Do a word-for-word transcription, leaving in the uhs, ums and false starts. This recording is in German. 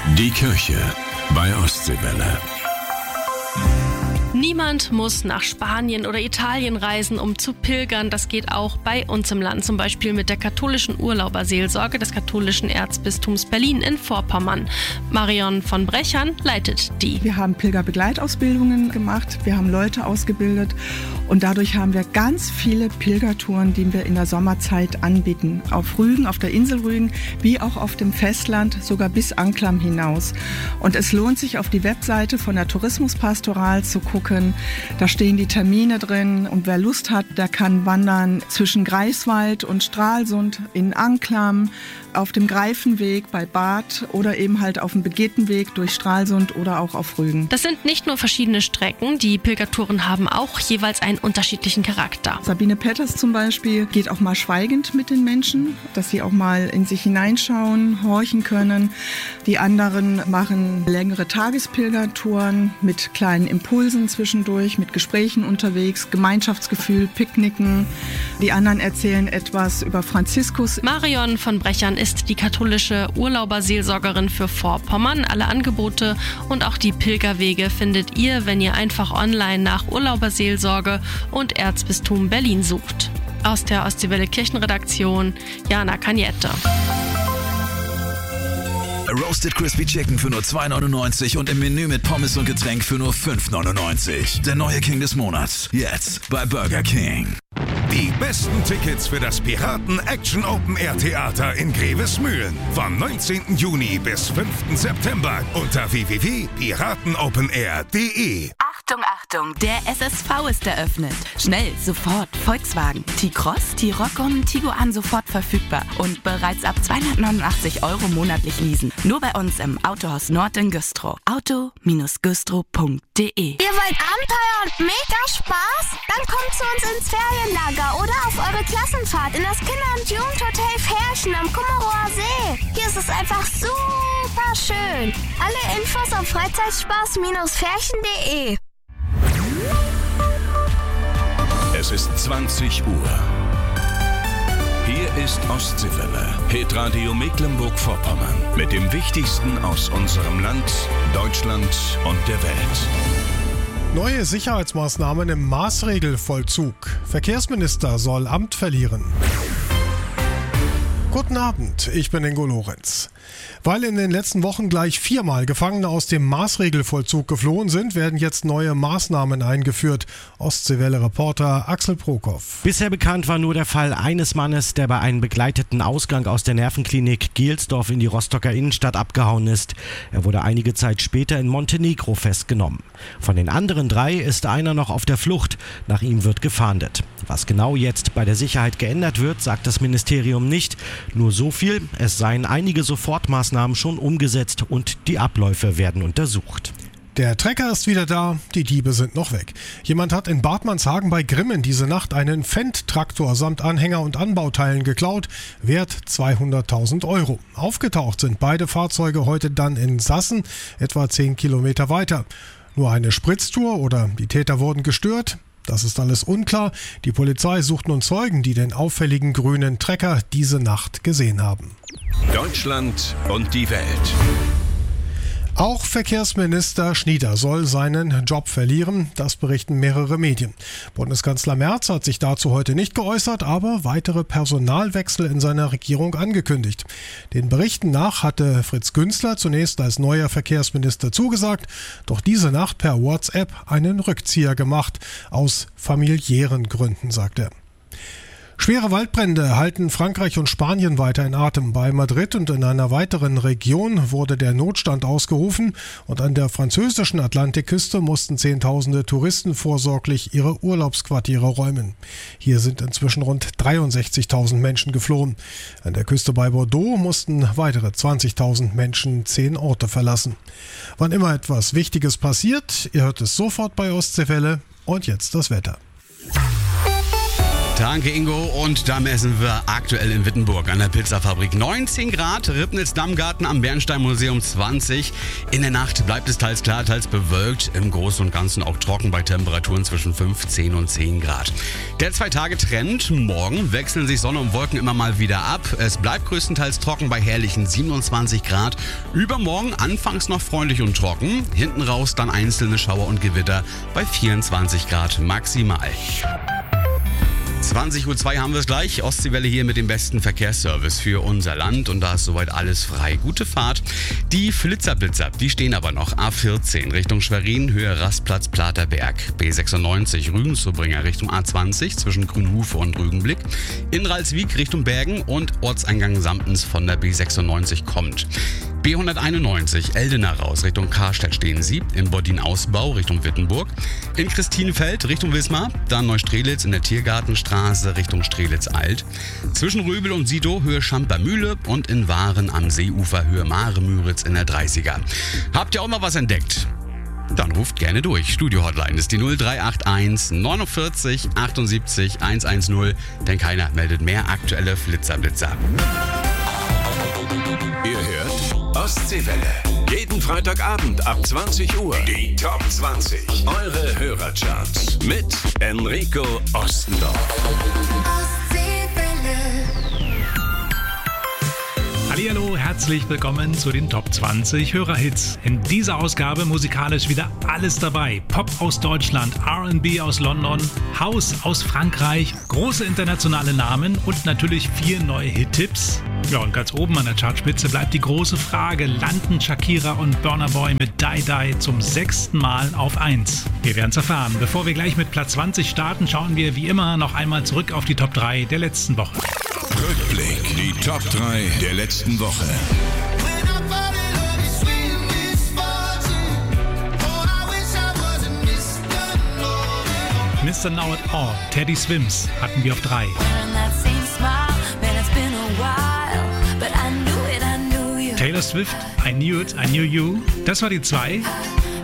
Die Kirche bei Ostseewelle. Niemand muss nach Spanien oder Italien reisen, um zu pilgern. Das geht auch bei uns im Land, zum Beispiel mit der katholischen Urlauberseelsorge des katholischen Erzbistums Berlin in Vorpommern. Marion von Brechern leitet die. Wir haben Pilgerbegleitausbildungen gemacht, wir haben Leute ausgebildet und dadurch haben wir ganz viele Pilgertouren, die wir in der Sommerzeit anbieten. Auf Rügen, auf der Insel Rügen, wie auch auf dem Festland, sogar bis Anklam hinaus. Und es lohnt sich, auf die Webseite von der Tourismuspastoral zu gucken. Da stehen die Termine drin und wer Lust hat, der kann wandern zwischen Greifswald und Stralsund in Anklam, auf dem Greifenweg bei Bad oder eben halt auf dem Begetenweg durch Stralsund oder auch auf Rügen. Das sind nicht nur verschiedene Strecken, die Pilgertouren haben auch jeweils einen unterschiedlichen Charakter. Sabine Petters zum Beispiel geht auch mal schweigend mit den Menschen, dass sie auch mal in sich hineinschauen, horchen können. Die anderen machen längere Tagespilgertouren mit kleinen Impulsen zwischendurch, mit Gesprächen unterwegs, Gemeinschaftsgefühl, Picknicken. Die anderen erzählen etwas über Franziskus. Marion von Brechern ist die katholische Urlauberseelsorgerin für Vorpommern. Alle Angebote und auch die Pilgerwege findet ihr, wenn ihr einfach online nach Urlauberseelsorge und Erzbistum Berlin sucht. Aus der Ostseewelle Kirchenredaktion, Jana Cagnette. Roasted Crispy Chicken für nur zwei neunundneunzig und im Menü mit Pommes und Getränk für nur fünf neunundneunzig. Der neue King des Monats. Jetzt bei Burger King. Die besten Tickets für das Piraten Action Open Air Theater in Grevesmühlen. Vom neunzehnten Juni bis fünften September unter w w w punkt piratenopenair punkt de. Achtung, Achtung, der S S V ist eröffnet. Schnell, sofort, Volkswagen. T-Cross, T-Roc und Tiguan sofort verfügbar. Und bereits ab zweihundertneunundachtzig Euro monatlich leasen. Nur bei uns im Autohaus Nord in Güstrow. auto Bindestrich güstrow punkt de. Ihr wollt Abenteuer und mega Spaß? Dann kommt zu uns ins Ferienlager oder auf eure Klassenfahrt in das Kinder- und Jugendhotel Ferchen am Kummerower See. Hier ist es einfach super schön. Alle Infos auf freizeitspaß Bindestrich ferchen punkt de. Es ist zwanzig Uhr. Hier ist Ostseewelle, Hitradio Mecklenburg-Vorpommern. Mit dem Wichtigsten aus unserem Land, Deutschland und der Welt. Neue Sicherheitsmaßnahmen im Maßregelvollzug. Verkehrsminister soll Amt verlieren. Guten Abend, ich bin Ingo Lorenz. Weil in den letzten Wochen gleich viermal Gefangene aus dem Maßregelvollzug geflohen sind, werden jetzt neue Maßnahmen eingeführt. Ostseewelle-Reporter Axel Prokop. Bisher bekannt war nur der Fall eines Mannes, der bei einem begleiteten Ausgang aus der Nervenklinik Gelsdorf in die Rostocker Innenstadt abgehauen ist. Er wurde einige Zeit später in Montenegro festgenommen. Von den anderen drei ist einer noch auf der Flucht. Nach ihm wird gefahndet. Was genau jetzt bei der Sicherheit geändert wird, sagt das Ministerium nicht. Nur so viel, es seien einige Sofortmaßnahmen schon umgesetzt und die Abläufe werden untersucht. Der Trecker ist wieder da, die Diebe sind noch weg. Jemand hat in Bartmannshagen bei Grimmen diese Nacht einen Fendt-Traktor samt Anhänger und Anbauteilen geklaut, wert zweihunderttausend Euro. Aufgetaucht sind beide Fahrzeuge heute dann in Sassen, etwa zehn Kilometer weiter. Nur eine Spritztour oder die Täter wurden gestört? Das ist alles unklar. Die Polizei sucht nun Zeugen, die den auffälligen grünen Trecker diese Nacht gesehen haben. Deutschland und die Welt. Auch Verkehrsminister Schnieder soll seinen Job verlieren, das berichten mehrere Medien. Bundeskanzler Merz hat sich dazu heute nicht geäußert, aber weitere Personalwechsel in seiner Regierung angekündigt. Den Berichten nach hatte Fritz Günzler zunächst als neuer Verkehrsminister zugesagt, doch diese Nacht per WhatsApp einen Rückzieher gemacht, aus familiären Gründen, sagt er. Schwere Waldbrände halten Frankreich und Spanien weiter in Atem. Bei Madrid und in einer weiteren Region wurde der Notstand ausgerufen und an der französischen Atlantikküste mussten Zehntausende Touristen vorsorglich ihre Urlaubsquartiere räumen. Hier sind inzwischen rund dreiundsechzigtausend Menschen geflohen. An der Küste bei Bordeaux mussten weitere zwanzigtausend Menschen zehn Orte verlassen. Wann immer etwas Wichtiges passiert, ihr hört es sofort bei Ostseewelle und jetzt das Wetter. Danke, Ingo. Und da messen wir aktuell in Wittenburg an der Pizzafabrik neunzehn Grad, Ribnitz-Dammgarten am Bernstein-Museum zwanzig. In der Nacht bleibt es teils klar, teils bewölkt. Im Großen und Ganzen auch trocken bei Temperaturen zwischen fünfzehn und zehn Grad. Der Zwei-Tage-Trend. Morgen wechseln sich Sonne und Wolken immer mal wieder ab. Es bleibt größtenteils trocken bei herrlichen siebenundzwanzig Grad. Übermorgen anfangs noch freundlich und trocken. Hinten raus dann einzelne Schauer und Gewitter bei vierundzwanzig Grad maximal. zwanzig Uhr zwei haben wir es gleich. Ostseewelle hier mit dem besten Verkehrsservice für unser Land. Und da ist soweit alles frei. Gute Fahrt. Die Flitzerblitzer, die stehen aber noch. A vierzehn Richtung Schwerin, Höhe Rastplatz Platerberg. B sechsundneunzig Rügen-Zubringer Richtung A zwanzig zwischen Grünhufe und Rügenblick. In Ralswiek Richtung Bergen und Ortseingang Samtens von der B sechsundneunzig kommt. B hunderteinundneunzig Eldener raus Richtung Karstedt stehen Sie, im Bodin-Ausbau Richtung Wittenburg, in Christinefeld Richtung Wismar, dann Neustrelitz in der Tiergartenstraße Richtung Strelitz-Alt, zwischen Röbel und Sidow Höhe Schampermühle und in Waren am Seeufer Höhe Mare-Müritz in der dreißiger. Habt ihr auch mal was entdeckt? Dann ruft gerne durch. Studio-Hotline ist die null drei acht eins neunundvierzig achtundsiebzig hundertzehn, denn keiner meldet mehr aktuelle Flitzerblitzer. Ihr hört Ostseewelle. Jeden Freitagabend ab zwanzig Uhr. Die Top zwanzig. Eure Hörercharts. Mit Enrico Ostendorf. Hallihallo, herzlich willkommen zu den Top zwanzig Hörerhits. In dieser Ausgabe musikalisch wieder alles dabei. Pop aus Deutschland, R und B aus London, House aus Frankreich, große internationale Namen und natürlich vier neue Hit-Tipps. Ja, und ganz oben an der Chartspitze bleibt die große Frage, landen Shakira und Burna Boy mit Die Die zum sechsten Mal auf eins? Wir werden es erfahren. Bevor wir gleich mit Platz zwanzig starten, schauen wir wie immer noch einmal zurück auf die Top drei der letzten Woche. Rückblick, die Top drei der letzten Woche. Mister Know It All, Teddy Swims hatten wir auf drei. Taylor Swift, I Knew It, I Knew You, das war die zwei.